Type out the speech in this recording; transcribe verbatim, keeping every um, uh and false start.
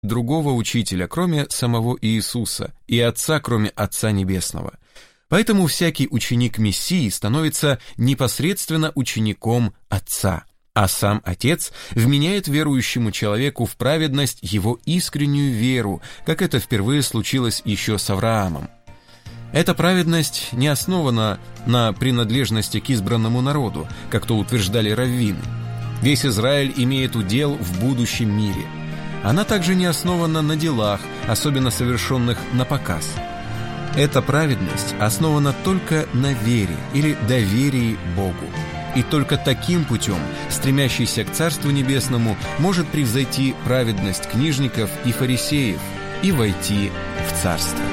другого учителя, кроме самого Иисуса, и Отца, кроме Отца Небесного. Поэтому всякий ученик Мессии становится непосредственно учеником Отца, а сам Отец вменяет верующему человеку в праведность его искреннюю веру, как это впервые случилось еще с Авраамом. Эта праведность не основана на принадлежности к избранному народу, как то утверждали раввины. Весь Израиль имеет удел в будущем мире. Она также не основана на делах, особенно совершенных на показ. Эта праведность основана только на вере или доверии Богу. И только таким путем, стремящийся к Царству Небесному, может превзойти праведность книжников и фарисеев и войти в Царство.